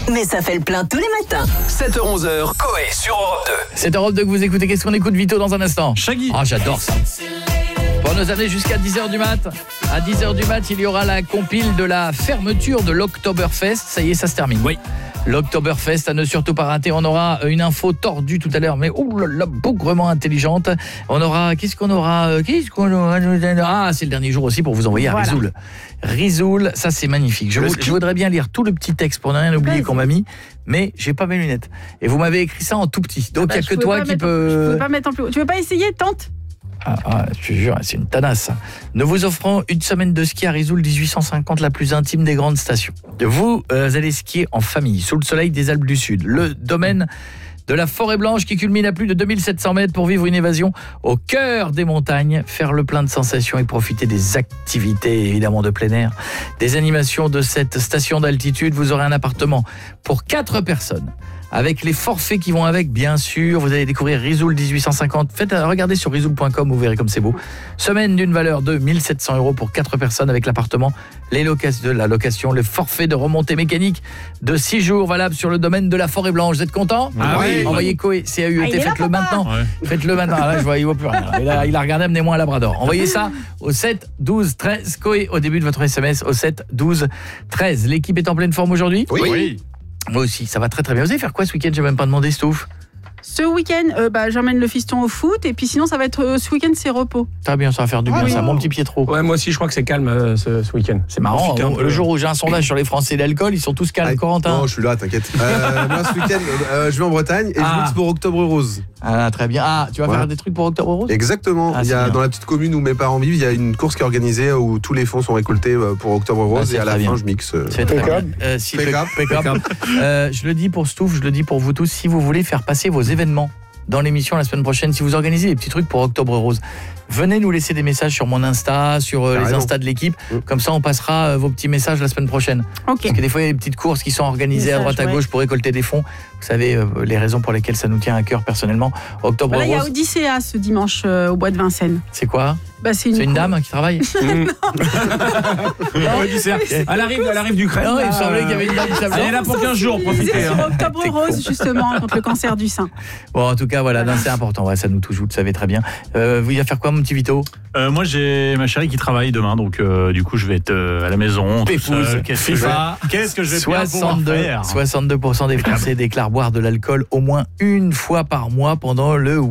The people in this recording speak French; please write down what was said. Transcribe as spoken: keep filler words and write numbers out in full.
Mais ça fait le plein tous les matins. sept heures onze, Coé sur Europe deux. C'est Europe deux que vous écoutez. Qu'est-ce qu'on écoute, Vito, dans un instant? Shaggy. Ah, j'adore ça. Pour nous amener jusqu'à dix heures du mat. À dix heures du mat, il y aura la compile de la fermeture de l'Oktoberfest. Ça y est, ça se termine. Oui. L'Oktoberfest, à ne surtout pas rater. On aura une info tordue tout à l'heure, mais oh là là, bougrement intelligente. On aura, qu'est-ce qu'on aura Qu'est-ce qu'on aura Ah, c'est le dernier jour aussi pour vous envoyer à Voilà. Rizoul. Rizoul, ça c'est magnifique. Je, vou- je voudrais bien lire tout le petit texte pour ne rien oublier Vas-y. qu'on m'a mis, mais j'ai pas mes lunettes. Et vous m'avez écrit ça en tout petit. Donc il Bah, n'y a je que pouvais toi pas qui mettre en- Je peux... pouvais pas mettre en plus haut. Tu veux pas essayer? Tente. Ah, ah, je te jure, c'est une tanasse. Nous vous offrons une semaine de ski à Rizoul dix-huit cent cinquante, la plus intime des grandes stations. Vous euh, allez skier en famille, sous le soleil des Alpes du Sud. Le domaine de la Forêt Blanche qui culmine à plus de deux mille sept cents mètres pour vivre une évasion au cœur des montagnes, faire le plein de sensations et profiter des activités évidemment de plein air. Des animations de cette station d'altitude, vous aurez un appartement pour quatre personnes. Avec les forfaits qui vont avec, bien sûr, vous allez découvrir Rizoul dix-huit cent cinquante. Faites, euh, regardez sur rizoul point com, vous verrez comme c'est beau. Semaine d'une valeur de mille sept cents euros pour quatre personnes avec l'appartement, les locations de la location, le forfait de remontée mécanique de six jours valable sur le domaine de la Forêt Blanche. Vous êtes contents? Ah oui. Envoyez Coé, C A U E Ah, il T, est là, faites-le papa. maintenant. Ouais. Faites-le maintenant. Ah, là, je vois, il voit plus rien. Il a, il a regardé, amenez-moi un labrador. Envoyez ça au sept douze treize. Coé au début de votre S M S au sept douze treize. L'équipe est en pleine forme aujourd'hui? Oui. oui. Moi aussi, ça va très très bien. Vous allez faire quoi ce week-end? J'ai même pas demandé, Stouff. Ce week-end, euh, bah, j'emmène le fiston au foot. Et puis sinon, ça va être euh, ce week-end, c'est repos. Très bien, ça va faire du bien, Ah oui. ça. Mon petit Pietro. Ouais, moi aussi, je crois que c'est calme euh, ce, ce week-end. C'est marrant, Profiter un on- peu. le jour où j'ai un sondage sur les Français et l'alcool, ils sont tous calmes, Ah, Corentin. Non, je suis là, t'inquiète. Euh, moi, ce week-end, euh, je vais en Bretagne et Ah. je mixe pour Octobre Rose. Ah, très bien. Ah, tu vas Ouais. faire des trucs pour Octobre Rose? Exactement. Ah, il y c'est a, bien. dans la petite commune où mes parents vivent, il y a une course qui est organisée où tous les fonds sont récoltés euh, pour Octobre Rose Ah, c'est et à la très fin, bien. je mixe. euh, C'est très bien. Euh, si- Pécap. Pécap. Euh, je le dis pour Stouff, je le dis pour vous tous, si vous voulez faire passer vos événements dans l'émission la semaine prochaine, si vous organisez des petits trucs pour Octobre Rose, venez nous laisser des messages sur mon Insta, sur euh, les Carrément. Insta de l'équipe. Mm. Comme ça, on passera euh, vos petits messages la semaine prochaine. Ok. Parce que des fois, il y a des petites courses qui sont organisées à Messages, droite à ouais. gauche pour récolter des fonds. Vous savez, euh, les raisons pour lesquelles ça nous tient à cœur personnellement. Octobre Voilà, il y a Rose, Odyssea ce dimanche euh, au bois de Vincennes. c'est quoi? Bah, c'est une, C'est une cour- dame qui travaille? Ouais, tu sais, elle arrive, elle arrive d'Ukraine. Non, il me là, semblait qu'il y avait une dame qui Elle est s'appelait. là pour quinze jours, C'est profitez. sur hein. Octobre T'es Rose, con. justement, contre le cancer du sein. Bon, en tout cas, voilà, non, c'est important. Ouais, ça nous touche, vous le savez très bien. Euh, vous allez faire quoi, mon petit Vito? Euh, moi j'ai ma chérie qui travaille demain, donc euh, du coup je vais être euh, à la maison tout Pépouze. seul. Qu'est-ce que je FIFA. vais, qu'est-ce que je vais bien pouvoir soixante-deux, faire soixante-deux pour cent des Français déclarent boire de l'alcool au moins une fois par mois pendant le